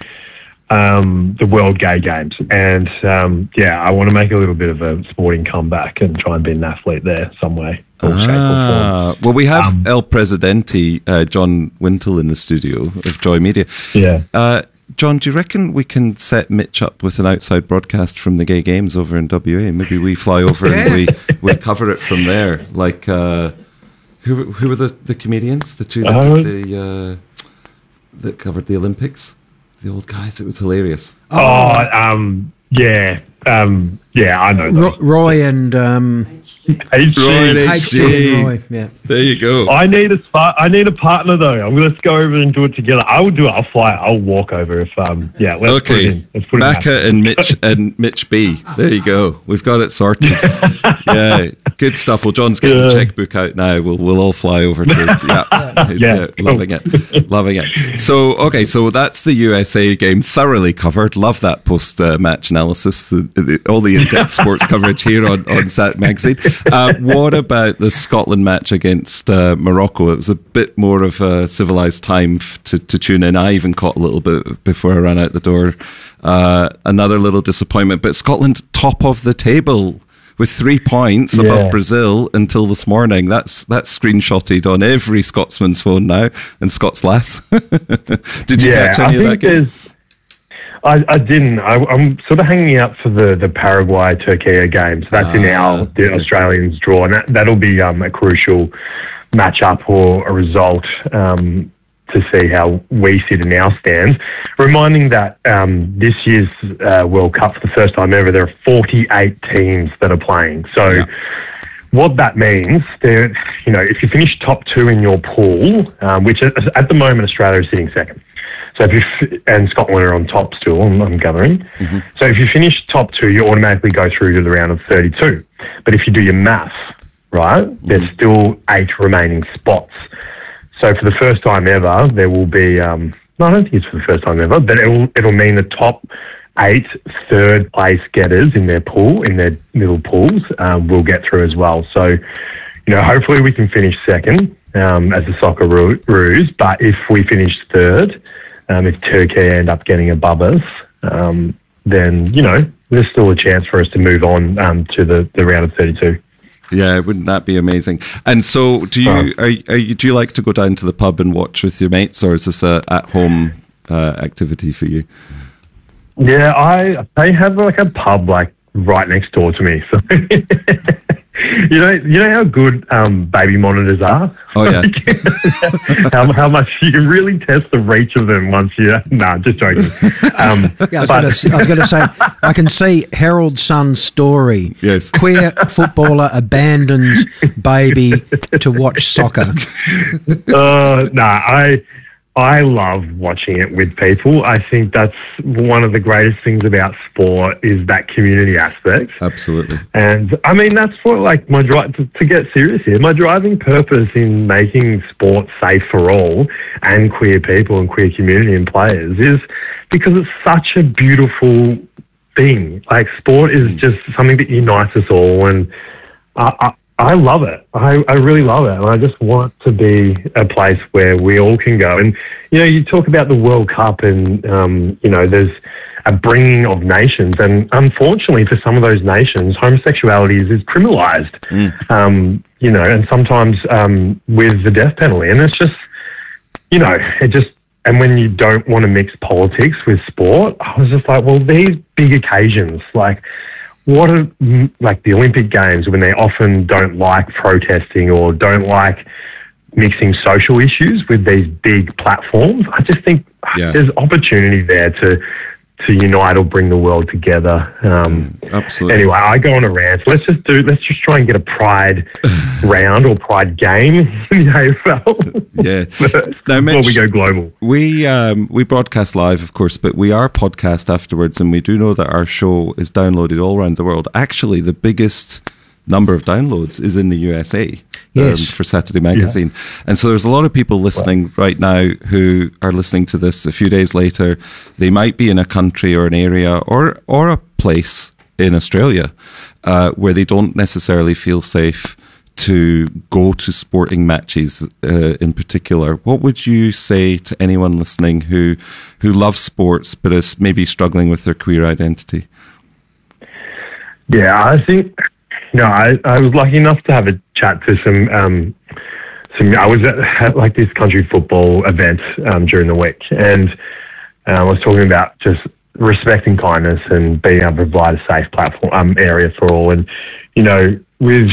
Um, the World Gay Games. And, um, yeah, I want to make a little bit of a sporting comeback and try and be an athlete there some way. Or shape or Ah, form. well, we have Um, El Presidente, uh, John Wintle, in the studio of Joy Media. Yeah. Uh, John, do you reckon we can set Mitch up with an outside broadcast from the Gay Games over in W A? Maybe we fly over and we, we cover it from there. Like, uh, who who were the, the comedians? The two that Uh, did the, uh, that covered the Olympics? The old guys. It was hilarious. Oh, um, yeah. Um, yeah, I know. Ro- Roy and um, H G. Roy and H H G G. and Roy, yeah. There you go. I need a spa- I need a partner though. I'm let's go over and do it together. I will do it. I'll fly. I'll walk over if um yeah. Let's put it Okay, in. Let's put it in. Becca and Mitch and Mitch B. There you go. We've got it sorted. Yeah, good stuff. Well, John's getting the Yeah. checkbook out now. We'll we'll all fly over to yeah, Yeah, cool. loving it, loving it. So okay, so that's the U S A game thoroughly covered. Love that post uh, match analysis. The, the, all the in-depth sports coverage here on on Sat Magazine. Uh, what about the Scotland match against uh, Morocco? It was a bit more of a civilised time f- to, to tune in. I even caught a little bit before I ran out the door. Uh, another little disappointment, but Scotland top of the table with three points Yeah. above Brazil until this morning. That's that's screenshotted on every Scotsman's phone now, and Scots Lass. Did you Yeah, catch I any of that think game? there's- I, I didn't. I, I'm sort of hanging out for the, the Paraguay Turkey games. That's in Ah, our the okay. Australians draw, and that, that'll be um, a crucial matchup or a result um, to see how we sit in our stands. Reminding that um, this year's uh, World Cup, for the first time ever, there are forty-eight teams that are playing. So. Yeah. What that means, there, you know, if you finish top two in your pool, um, which at, at the moment Australia is sitting second, so if you f- and Scotland are on top still, I'm, I'm gathering. Mm-hmm. So if you finish top two, you automatically go through to the round of thirty-two. But if you do your maths, right, Mm-hmm. there's still eight remaining spots. So for the first time ever, there will be. Um, no, I don't think it's for the first time ever, but it will. It'll mean the top eight third place getters in their pool, in their little pools, um, will get through as well. So, you know, hopefully we can finish second um, as the Socceroos, but if we finish third, um, if Turkey end up getting above us, um, then, you know, there's still a chance for us to move on um, to the, the round of thirty-two. Yeah, wouldn't that be amazing? And so, do you, Oh. are, are you do you like to go down to the pub and watch with your mates, or is this a at-home uh, activity for you? Yeah, I they have like a pub like right next door to me. So you know, you know how good um, baby monitors are. Oh yeah. how, how much you can really test the reach of them once you. Nah, just joking. Um, Yeah, I was but- gonna s- I was going to say, I can see Harold's son's story. Yes. Queer footballer abandons baby to watch soccer. uh, nah, I I love watching it with people. I think that's one of the greatest things about sport is that community aspect. Absolutely. And I mean, that's what, like, my drive, to, to get serious here, my driving purpose in making sport safe for all and queer people and queer community and players is because it's such a beautiful thing. Like, sport is just something that unites us all. And I, I, I love it. I, I really love it. And I just want to be a place where we all can go. And, you know, you talk about the World Cup and, um, you know, there's a bringing of nations. And unfortunately for some of those nations, homosexuality is, is criminalized, Mm. um, you know, and sometimes um, with the death penalty. And it's just, you know, it just, and when you don't want to mix politics with sport, I was just like, well, these big occasions, like, what are, mm, like the Olympic Games, when they often don't like protesting or don't like mixing social issues with these big platforms. I just think Yeah. there's opportunity there to to unite or bring the world together. Um, Absolutely. Anyway, I go on a rant. Let's just do. Let's just try and get a Pride round or Pride game in the A F L. Yeah. before Now, Mitch, we go global. We um, we broadcast live, of course, but we are podcast afterwards, and we do know that our show is downloaded all around the world. Actually, the biggest number of downloads is in the U S A. Yes. Um, for Saturday Magazine. Yeah. And so there's a lot of people listening wow. right now who are listening to this a few days later. They might be in a country or an area or, or a place in Australia uh, where they don't necessarily feel safe to go to sporting matches uh, in particular. What would you say to anyone listening who who loves sports but is maybe struggling with their queer identity? Yeah, I think... No, I, I was lucky enough to have a chat to some, um, some. I was at, at like this country football event um, during the week, and uh, I was talking about just respect and kindness and being able to provide a safe platform um, area for all. And you know, with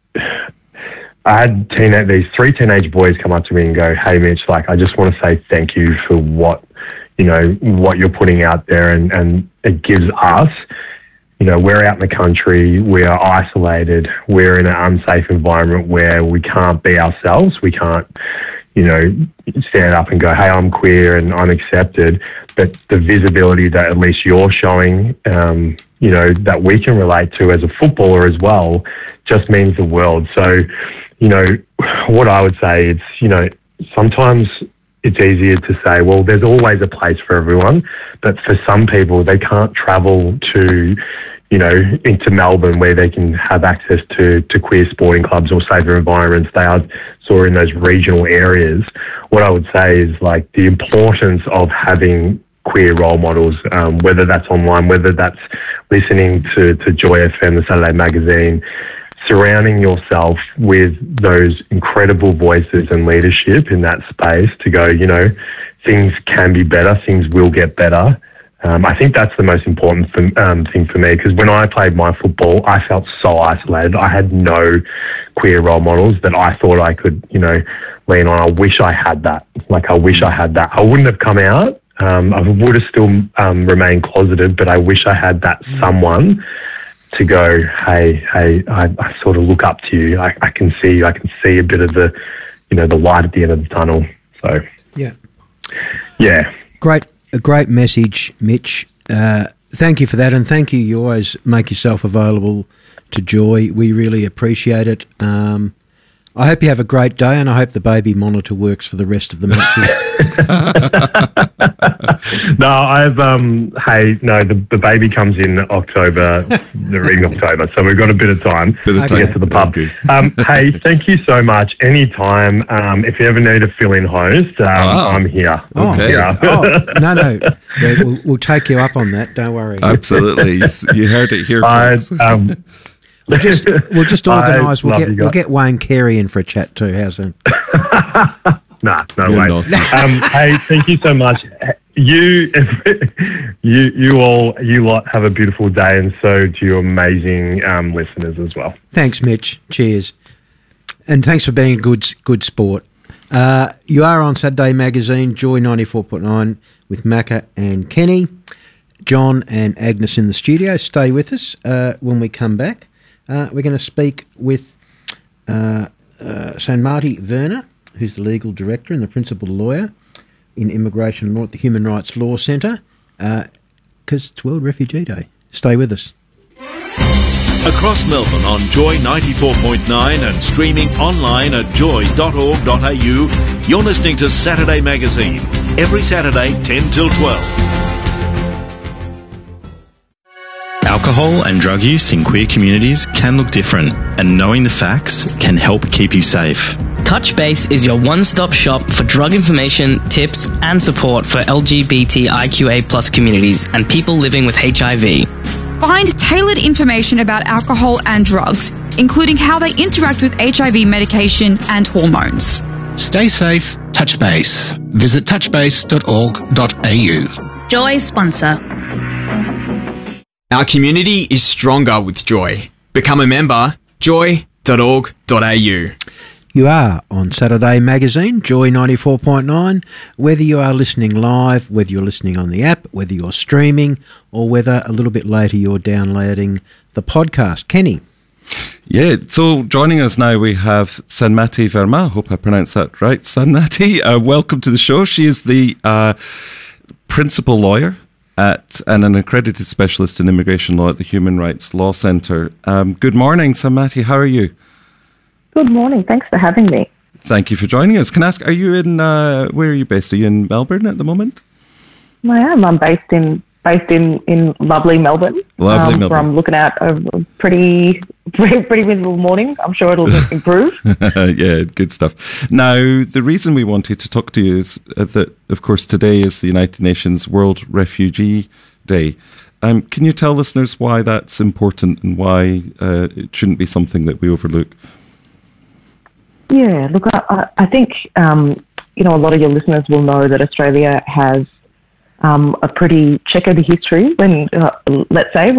I had teenage these three teenage boys come up to me and go, "Hey, Mitch, like I just want to say thank you for what you know what you're putting out there, and and it gives us." You know, we're out in the country, we are isolated, we're in an unsafe environment where we can't be ourselves, we can't, you know, stand up and go, hey, I'm queer and I'm accepted. But the visibility that at least you're showing, um, you know, that we can relate to as a footballer as well, just means the world. So, you know, what I would say is, you know, sometimes it's easier to say, well, there's always a place for everyone. But for some people, they can't travel to, you know, into Melbourne where they can have access to, to queer sporting clubs or safer environments. They are sort of in those regional areas. What I would say is like the importance of having queer role models, um, whether that's online, whether that's listening to, to Joy F M, the Saturday Magazine, surrounding yourself with those incredible voices and leadership in that space to go, you know, things can be better, things will get better. Um, I think that's the most important for, um, thing for me, because when I played my football, I felt so isolated. I had no queer role models that I thought I could, you know, lean on. I wish I had that. Like, I wish I had that. I wouldn't have come out. Um, I would have still um, remained closeted, but I wish I had that someone to go, hey, hey, I, I sort of look up to you. I, I can see, I can see a bit of the, you know, the light at the end of the tunnel. So, yeah, yeah, great, a great message, Mitch. Uh, thank you for that, and thank you. You always make yourself available to Joy. We really appreciate it. Um, I hope you have a great day, and I hope the baby monitor works for the rest of the matches. No, I've um. Hey, no, the, the baby comes in October, in October, so we've got a bit of time bit of to time. get to the pub. Um, hey, thank you so much. Anytime. Um, if you ever need a fill-in host, um, oh. I'm here. Oh, I'm here. oh no, no, we'll, we'll take you up on that. Don't worry. Absolutely, you, you heard it here, folks. I, um, We'll just we'll just organise. We'll get you we'll get Wayne Carey in for a chat too. How's that? Nah, no You're way. not. Um, hey, thank you so much. You, you, you all, you lot have a beautiful day, and so do your amazing um, listeners as well. Thanks, Mitch. Cheers, and thanks for being a good good sport. Uh, you are on Saturday Magazine, Joy ninety-four point nine with Macca and Kenny, John and Agnes in the studio. Stay with us. Uh, when we come back, uh, we're going to speak with uh, uh, Saint Marty Werner, who's the legal director and the principal lawyer in immigration law at the Human Rights Law Centre, because uh, it's World Refugee Day. Stay with us. Across Melbourne on Joy ninety-four point nine and streaming online at joy dot org dot a u, you're listening to Saturday Magazine, every Saturday ten till twelve. Alcohol and drug use in queer communities can look different, and knowing the facts can help keep you safe. Touch Base is your one-stop shop for drug information, tips, and support for L G B T I Q A plus communities and people living with H I V. Find tailored information about alcohol and drugs, including how they interact with H I V medication and hormones. Stay safe, Touch Base. Visit touch base dot org dot a u. Joy sponsor. Our community is stronger with Joy. Become a member, joy dot org dot a u. You are on Saturday Magazine, Joy ninety-four point nine, whether you are listening live, whether you're listening on the app, whether you're streaming, or whether a little bit later you're downloading the podcast. Kenny. Yeah, so joining us now we have Sanmati Verma. I hope I pronounced that right. Sanmati, uh, welcome to the show. She is the uh, principal lawyer at and an accredited specialist in immigration law at the Human Rights Law Centre. Um, good morning, Sanmati. How are you? Good morning. Thanks for having me. Thank you for joining us. Can I ask, are you in, uh, where are you based? Are you in Melbourne at the moment? I am. I'm based in based in, in lovely Melbourne. Lovely um, Melbourne. Where I'm looking at a pretty, pretty, pretty miserable morning. I'm sure it'll improve. Yeah, good stuff. Now, the reason we wanted to talk to you is uh, that, of course, today is the United Nations World Refugee Day. Um, can you tell listeners why that's important and why uh, it shouldn't be something that we overlook? Yeah, look, I, I think, um, you know, a lot of your listeners will know that Australia has um, a pretty checkered history when, uh, let's say,